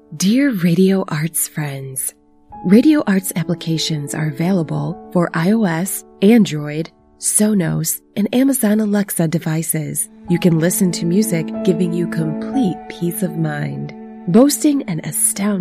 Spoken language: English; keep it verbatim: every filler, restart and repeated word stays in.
Dear Radio Arts friends, Radio Arts applications are available for iOS, Android, Sonos, and Amazon Alexa devices. You can listen to music giving you complete peace of mind. Boasting an astounding